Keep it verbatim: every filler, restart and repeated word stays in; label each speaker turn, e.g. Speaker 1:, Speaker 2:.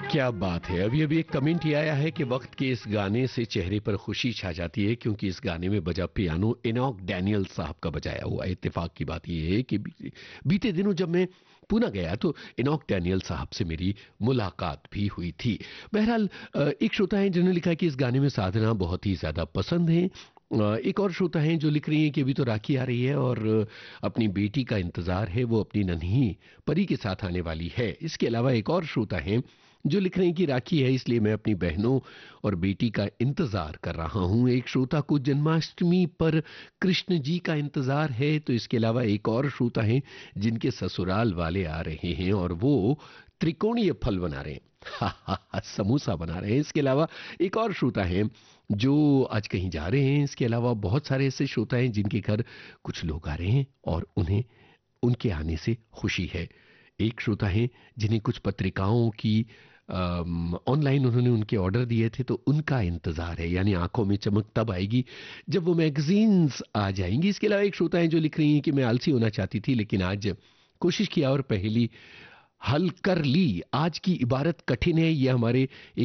Speaker 1: क्या बात है। अभी अभी एक कमेंट ये आया है कि वक्त के इस गाने से चेहरे पर खुशी छा जाती है क्योंकि इस गाने में बजा पियानो इनॉक डैनियल साहब का बजाया हुआ है। इत्तेफाक की बात ये है कि बी- बीते दिनों जब मैं पुणे गया तो इनॉक डैनियल साहब से मेरी मुलाकात भी हुई थी। बहरहाल अ, एक श्रोता है जिन्होंने लिखा कि इस गाने में साधना बहुत ही ज्यादा पसंद है। अ, एक और श्रोता हैं जो लिख रही हैं कि अभी तो राखी आ रही है और अपनी बेटी का इंतजार है, वो अपनी नन्ही परी के साथ आने वाली है। इसके अलावा एक और श्रोता हैं जो लिख रहे हैं कि राखी है इसलिए मैं अपनी बहनों और बेटी का इंतजार कर रहा हूं। एक श्रोता को जन्माष्टमी पर कृष्ण जी का इंतजार है। तो इसके अलावा एक और श्रोता हैं जिनके ससुराल वाले आ रहे हैं और वो त्रिकोणीय फल बना रहे हैं हा, हा, हा, समोसा बना रहे हैं। इसके अलावा एक और श्रोता हैं जो आज कहीं जा रहे हैं। इसके अलावा बहुत सारे ऐसे श्रोता हैं जिनके घर कुछ लोग आ रहे हैं और उन्हें उनके आने से खुशी है। एक श्रोता हैं जिन्हें कुछ पत्रिकाओं की ऑनलाइन उन्होंने उनके ऑर्डर दिए थे तो उनका इंतजार है, यानी आंखों में चमक तब आएगी जब वो मैगजीन्स आ जाएंगी। इसके अलावा एक श्रोता हैं जो लिख रही हैं कि मैं आलसी होना चाहती थी लेकिन आज कोशिश किया और पहेली हल कर ली। आज की इबारत कठिन है, ये हमारे